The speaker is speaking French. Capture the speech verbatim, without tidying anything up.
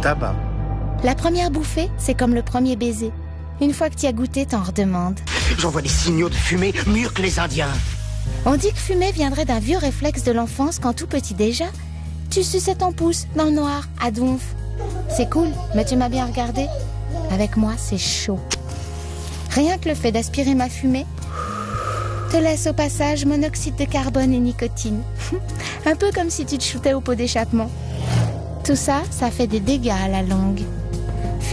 tabac. La première bouffée, c'est comme le premier baiser. Une fois que tu as goûté, t'en redemandes. J'en vois des signaux de fumée mieux que les Indiens. On dit que fumer viendrait d'un vieux réflexe de l'enfance quand tout petit déjà. Tu suçais ton pouce dans le noir, à donf. C'est cool, mais tu m'as bien regardé. Avec moi, c'est chaud. Rien que le fait d'aspirer ma fumée te laisse au passage monoxyde de carbone et nicotine. Un peu comme si tu te shootais au pot d'échappement. Tout ça, ça fait des dégâts à la longue.